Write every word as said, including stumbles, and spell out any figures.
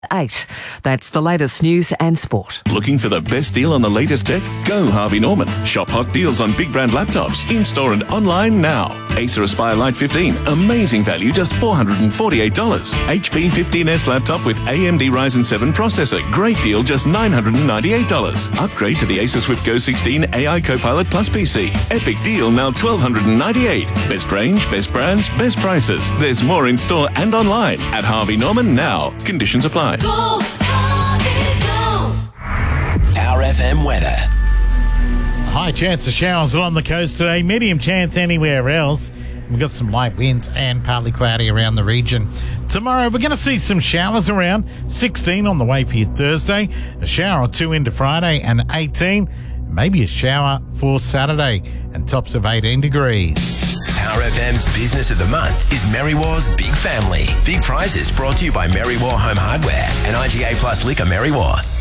eight. That's the latest news and sport. Looking for the best deal on the latest tech? Go Harvey Norman. Shop hot deals on big brand laptops, in-store and online now. Acer Aspire Lite fifteen, amazing value, just four hundred forty-eight dollars. H P fifteen S laptop with A M D Ryzen seven processor, great deal, just nine hundred ninety-eight dollars. Upgrade to the Acer Swift Go sixteen A I Copilot Plus P C. Epic deal, now twelve hundred ninety-eight dollars. Best range, best brands, best prices. There's more in store and online at Harvey Norman now. Conditions apply. Go, Harvey, go. Our F M weather. High chance of showers along the coast today. Medium chance anywhere else. We've got some light winds and partly cloudy around the region. Tomorrow, we're going to see some showers around. sixteen on the way for your Thursday. A shower or two into Friday and eighteen. Maybe a shower for Saturday and tops of eighteen degrees. Our F M's Business of the Month is Merrywar's Big Family. Big prizes brought to you by Merrywar Home Hardware and I G A Plus Liquor Merrywar.